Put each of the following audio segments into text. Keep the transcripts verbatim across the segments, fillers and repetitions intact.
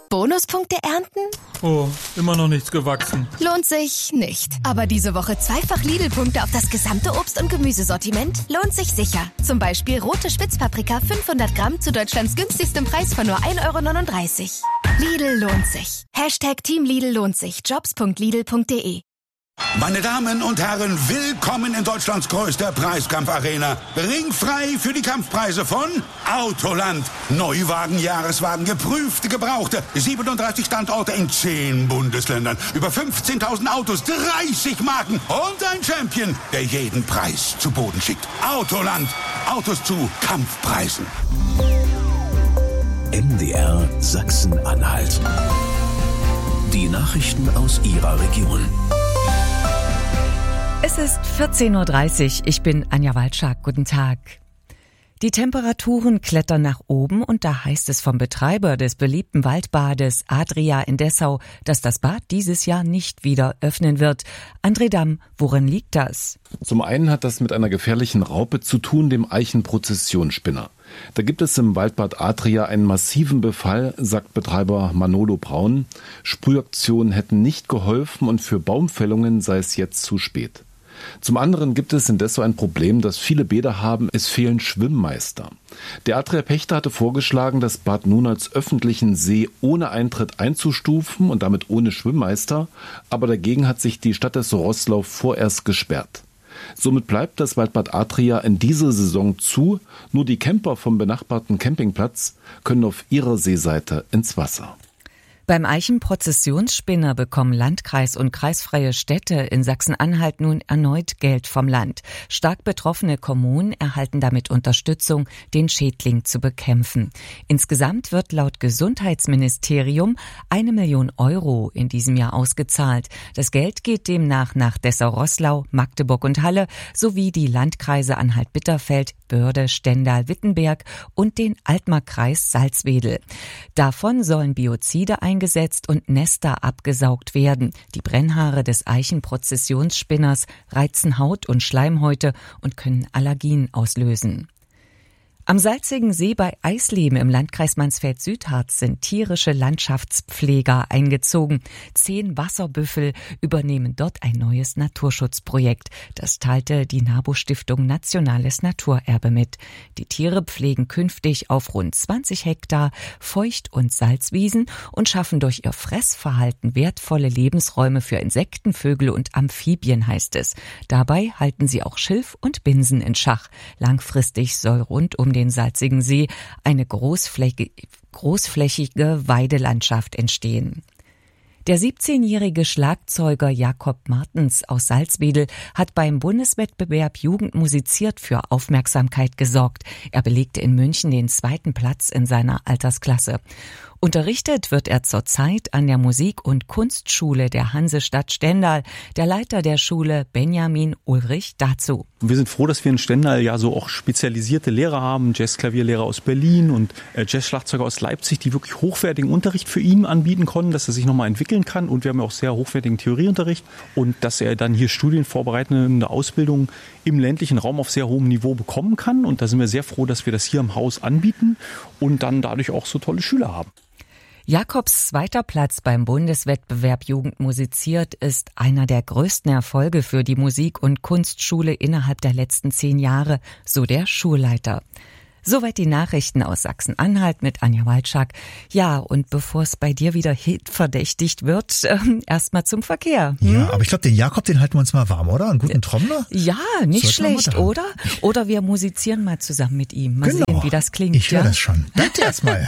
Bonuspunkte ernten? Oh, immer noch nichts gewachsen. Lohnt sich nicht. Aber diese Woche zweifach Lidl-Punkte auf das gesamte Obst- und Gemüsesortiment lohnt sich sicher. Zum Beispiel rote Spitzpaprika fünfhundert Gramm zu Deutschlands günstigstem Preis von nur ein Euro neununddreißig. Lidl lohnt sich. Hashtag Team Lidl lohnt sich. jobs punkt lidl punkt de. Meine Damen und Herren, willkommen in Deutschlands größter Preiskampfarena. Ringfrei für die Kampfpreise von Autoland. Neuwagen, Jahreswagen, geprüfte, gebrauchte. siebenunddreißig Standorte in zehn Bundesländern. Über fünfzehntausend Autos, dreißig Marken und ein Champion, der jeden Preis zu Boden schickt. Autoland. Autos zu Kampfpreisen. M D R Sachsen-Anhalt. Die Nachrichten aus Ihrer Region. Es ist vierzehn Uhr dreißig. Ich bin Anja Walczak. Guten Tag. Die Temperaturen klettern nach oben und da heißt es vom Betreiber des beliebten Waldbades Adria in Dessau, dass das Bad dieses Jahr nicht wieder öffnen wird. André Damm, worin liegt das? Zum einen hat das mit einer gefährlichen Raupe zu tun, dem Eichenprozessionsspinner. Da gibt es im Waldbad Adria einen massiven Befall, sagt Betreiber Manolo Braun. Sprühaktionen hätten nicht geholfen und für Baumfällungen sei es jetzt zu spät. Zum anderen gibt es in Dessau ein Problem, das viele Bäder haben, es fehlen Schwimmmeister. Der Adria-Pächter hatte vorgeschlagen, das Bad nun als öffentlichen See ohne Eintritt einzustufen und damit ohne Schwimmmeister, aber dagegen hat sich die Stadt Dessau-Roßlau vorerst gesperrt. Somit bleibt das Waldbad Adria in dieser Saison zu, nur die Camper vom benachbarten Campingplatz können auf ihrer Seeseite ins Wasser. Beim Eichenprozessionsspinner bekommen Landkreis und kreisfreie Städte in Sachsen-Anhalt nun erneut Geld vom Land. Stark betroffene Kommunen erhalten damit Unterstützung, den Schädling zu bekämpfen. Insgesamt wird laut Gesundheitsministerium eine Million Euro in diesem Jahr ausgezahlt. Das Geld geht demnach nach Dessau-Roßlau, Magdeburg und Halle sowie die Landkreise Anhalt-Bitterfeld, Börde, Stendal, Wittenberg und den Altmarkkreis Salzwedel. Davon sollen Biozide eingesetzt gesetzt und Nester abgesaugt werden. Die Brennhaare des Eichenprozessionsspinners reizen Haut und Schleimhäute und können Allergien auslösen. Am Salzigen See bei Eisleben im Landkreis Mansfeld-Südharz sind tierische Landschaftspfleger eingezogen. Zehn Wasserbüffel übernehmen dort ein neues Naturschutzprojekt. Das teilte die NABU-Stiftung Nationales Naturerbe mit. Die Tiere pflegen künftig auf rund zwanzig Hektar Feucht- und Salzwiesen und schaffen durch ihr Fressverhalten wertvolle Lebensräume für Insekten, Vögel und Amphibien, heißt es. Dabei halten sie auch Schilf und Binsen in Schach. Langfristig soll rund um den den Salzigen See eine großflächige, großflächige Weidelandschaft entstehen. Der siebzehnjährige Schlagzeuger Jakob Martens aus Salzwedel hat beim Bundeswettbewerb Jugend musiziert für Aufmerksamkeit gesorgt. Er belegte in München den zweiten Platz in seiner Altersklasse. Unterrichtet wird er zurzeit an der Musik- und Kunstschule der Hansestadt Stendal. Der Leiter der Schule, Benjamin Ulrich, dazu. Wir sind froh, dass wir in Stendal ja so auch spezialisierte Lehrer haben, Jazzklavierlehrer aus Berlin und Jazzschlagzeuger aus Leipzig, die wirklich hochwertigen Unterricht für ihn anbieten konnten, dass er sich nochmal entwickeln kann. Und wir haben auch sehr hochwertigen Theorieunterricht und dass er dann hier studienvorbereitende Ausbildung im ländlichen Raum auf sehr hohem Niveau bekommen kann. Und da sind wir sehr froh, dass wir das hier im Haus anbieten und dann dadurch auch so tolle Schüler haben. Jakobs zweiter Platz beim Bundeswettbewerb Jugend musiziert ist einer der größten Erfolge für die Musik- und Kunstschule innerhalb der letzten zehn Jahre, so der Schulleiter. Soweit die Nachrichten aus Sachsen-Anhalt mit Anja Walczak. Ja, und bevor es bei dir wieder hitverdächtigt wird, äh, erstmal zum Verkehr. Hm? Ja, aber ich glaube, den Jakob, den halten wir uns mal warm, oder? Einen guten Trommler? Ja, nicht schlecht, oder? Oder wir musizieren mal zusammen mit ihm. Mal genau. sehen, wie das klingt. Ich höre ja? das schon. Danke erstmal.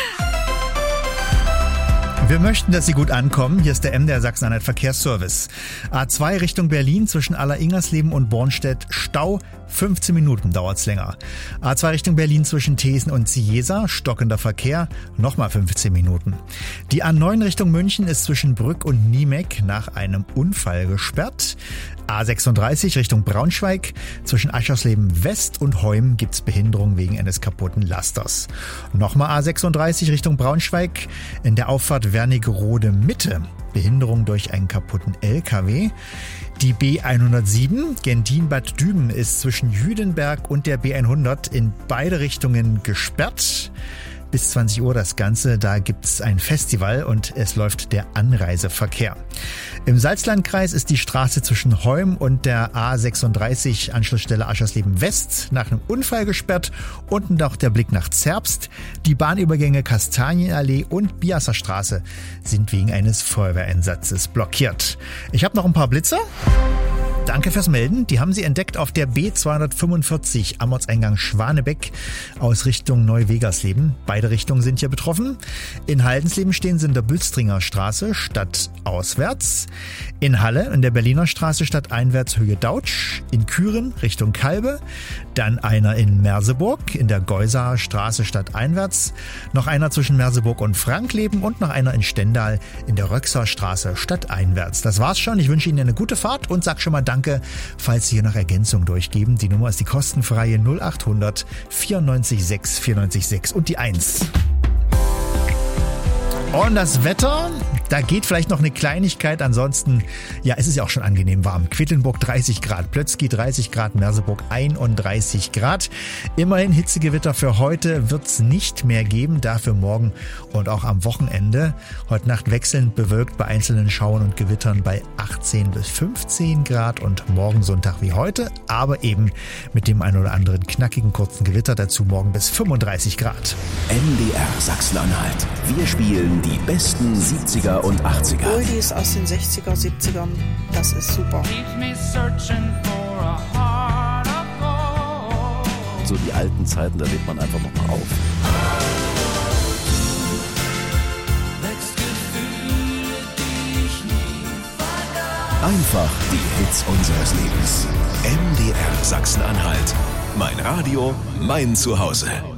Wir möchten, dass Sie gut ankommen. Hier ist der M D R Sachsen-Anhalt Verkehrsservice. A zwei Richtung Berlin zwischen Aller-Ingersleben und Bornstedt. Stau. fünfzehn Minuten dauert's länger. A zwei Richtung Berlin zwischen Thesen und Cieza. Stockender Verkehr. Nochmal fünfzehn Minuten. Die A neun Richtung München ist zwischen Brück und Niemeck nach einem Unfall gesperrt. A sechsunddreißig Richtung Braunschweig. Zwischen Aschersleben West und Heum gibt's Behinderung wegen eines kaputten Lasters. Nochmal A sechsunddreißig Richtung Braunschweig. In der Auffahrt Wernigerode Mitte. Behinderung durch einen kaputten L K W. Die B hundertsieben Gentin-Bad Düben ist zwischen Jüdenberg und der B hundert in beide Richtungen gesperrt. Bis zwanzig Uhr das Ganze. Da gibt's ein Festival und es läuft der Anreiseverkehr. Im Salzlandkreis ist die Straße zwischen Heum und der A sechsunddreißig Anschlussstelle Aschersleben West nach einem Unfall gesperrt. Unten noch der Blick nach Zerbst. Die Bahnübergänge Kastanienallee und Biasser Straße sind wegen eines Feuerwehreinsatzes blockiert. Ich habe noch ein paar Blitzer. Danke fürs Melden. Die haben Sie entdeckt auf der B zweihundertfünfundvierzig am Ortseingang Schwanebeck aus Richtung Neu-Wegersleben. Beide Richtungen sind hier betroffen. In Haldensleben stehen sie in der Bülstringer Straße stadtauswärts. In Halle in der Berliner Straße stadteinwärts Höhe Dautsch. In Küren Richtung Kalbe. Dann einer in Merseburg in der Geusaer Straße stadteinwärts. Noch einer zwischen Merseburg und Frankleben und noch einer in Stendal in der Röxer Straße stadteinwärts. Das war's schon. Ich wünsche Ihnen eine gute Fahrt und sag schon mal Danke, falls Sie hier noch Ergänzung durchgeben. Die Nummer ist die kostenfreie null acht hundert vierundneunzig sechs vierundneunzig sechs und die eins. Und das Wetter, da geht vielleicht noch eine Kleinigkeit. Ansonsten, ja, es ist ja auch schon angenehm warm. Quedlinburg dreißig Grad, Plötzky dreißig Grad, Merseburg einunddreißig Grad. Immerhin Hitzegewitter für heute wird's nicht mehr geben. Dafür morgen und auch am Wochenende. Heute Nacht wechselnd bewölkt bei einzelnen Schauern und Gewittern bei achtzehn bis fünfzehn Grad und morgen Sonntag wie heute. Aber eben mit dem ein oder anderen knackigen kurzen Gewitter. Dazu morgen bis fünfunddreißig Grad. M D R Sachsen-Anhalt. Wir spielen die besten siebziger und achtziger. Oldies aus den sechziger, siebzigern, das ist super. So die alten Zeiten, da lebt man einfach nochmal auf. Einfach die Hits unseres Lebens. M D R Sachsen-Anhalt. Mein Radio, mein Zuhause.